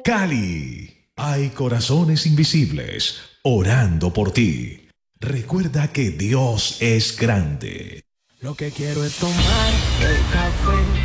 Cali. Hay corazones invisibles orando por ti. Recuerda que Dios es grande. Lo que quiero es tomar el café